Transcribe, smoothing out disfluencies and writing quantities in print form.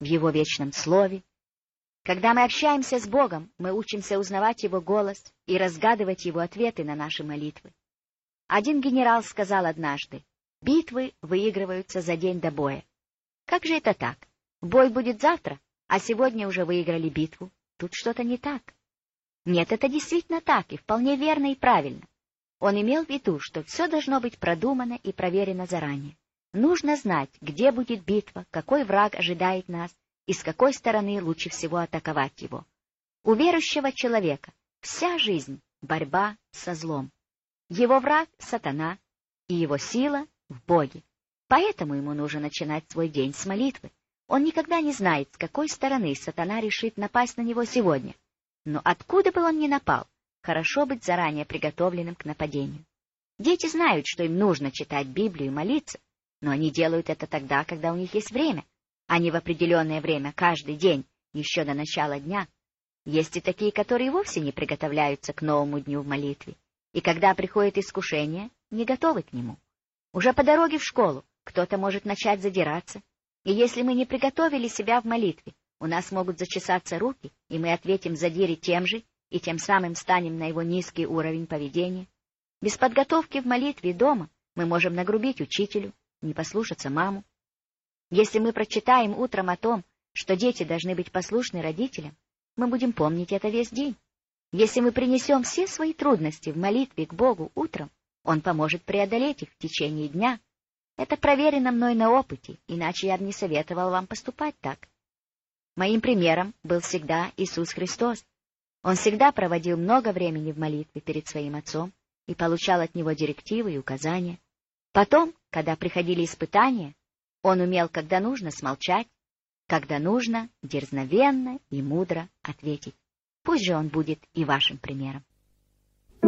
в Его вечном Слове. Когда мы общаемся с Богом, мы учимся узнавать Его голос и разгадывать Его ответы на наши молитвы. Один генерал сказал однажды: «Битвы выигрываются за день до боя». Как же это так? Бой будет завтра, а сегодня уже выиграли битву. Тут что-то не так. Нет, это действительно так, и вполне верно и правильно. Он имел в виду, что все должно быть продумано и проверено заранее. Нужно знать, где будет битва, какой враг ожидает нас и с какой стороны лучше всего атаковать его. У верующего человека вся жизнь — борьба со злом. Его враг — сатана, и его сила в Боге. Поэтому ему нужно начинать свой день с молитвы. Он никогда не знает, с какой стороны сатана решит напасть на него сегодня. Но откуда бы он ни напал, хорошо быть заранее приготовленным к нападению. Дети знают, что им нужно читать Библию и молиться, но они делают это тогда, когда у них есть время, а не в определенное время каждый день, еще до начала дня. Есть и такие, которые вовсе не приготовляются к новому дню в молитве, и когда приходит искушение, не готовы к нему. Уже по дороге в школу кто-то может начать задираться, и если мы не приготовили себя в молитве, у нас могут зачесаться руки, и мы ответим задире тем же, и тем самым станем на его низкий уровень поведения. Без подготовки в молитве дома мы можем нагрубить учителю, не послушаться маму. Если мы прочитаем утром о том, что дети должны быть послушны родителям, мы будем помнить это весь день. Если мы принесем все свои трудности в молитве к Богу утром, Он поможет преодолеть их в течение дня. Это проверено мной на опыте, иначе я бы не советовал вам поступать так. Моим примером был всегда Иисус Христос. Он всегда проводил много времени в молитве перед своим Отцом и получал от Него директивы и указания. Потом, когда приходили испытания, Он умел, когда нужно, смолчать, когда нужно, дерзновенно и мудро ответить. Пусть же Он будет и вашим примером.